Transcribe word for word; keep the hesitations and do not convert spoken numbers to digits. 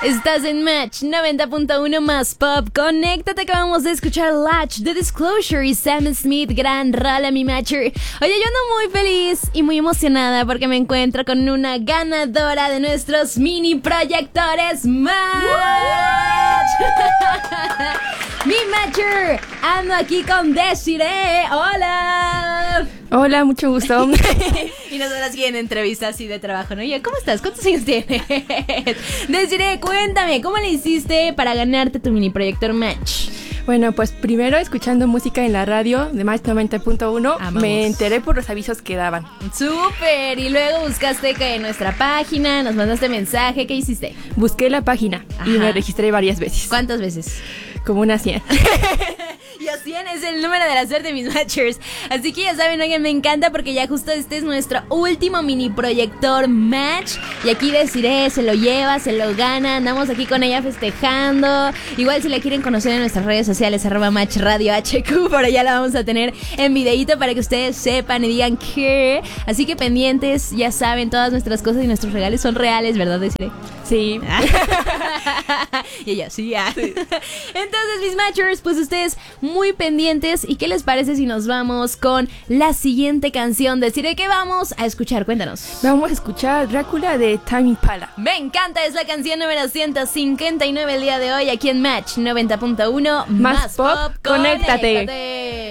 Estás en Match noventa punto uno más Pop. Conéctate, acabamos de escuchar Latch de Disclosure y Sam Smith. Gran rola, mi Matcher. Oye, yo ando muy feliz y muy emocionada porque me encuentro con una ganadora de nuestros mini proyectores Match. Mi Matcher, ando aquí con Desiree. Hola. Hola, mucho gusto. Y nosotras aquí en entrevistas así de trabajo, ¿no? Oye, ¿cómo estás? ¿Cuántos años tienes? Desiree, cuéntame, ¿cómo le hiciste para ganarte tu mini proyector Match? Bueno, pues primero escuchando música en la radio de Match noventa punto uno, Amamos. Me enteré por los avisos que daban. ¡Súper! Y luego buscaste que en nuestra página, nos mandaste mensaje, ¿qué hiciste? Busqué la página Ajá. y me registré varias veces. ¿Cuántas veces? Como unas cien. Y a cien es el número de la suerte, mis Matchers. Así que ya saben, oigan, me encanta porque ya justo este es nuestro último mini proyector Match. Y aquí Desiree se lo lleva, se lo gana. Andamos aquí con ella festejando. Igual si la quieren conocer en nuestras redes sociales, arroba Match Radio H Q, por allá la vamos a tener en videíto para que ustedes sepan y digan que. Así que pendientes, ya saben, todas nuestras cosas y nuestros regalos son reales, ¿verdad, Desiree? Sí. Y ella, sí, ya. Sí. Entonces, mis Matchers, pues ustedes muy pendientes. ¿Y qué les parece si nos vamos con la siguiente canción? Desiree, ¿qué vamos a escuchar? Cuéntanos. Vamos a escuchar Drácula de Tame Impala. Me encanta, es la canción número ciento cincuenta y nueve el día de hoy aquí en Match noventa punto uno Más, Más Pop, Conéctate. Conéctate.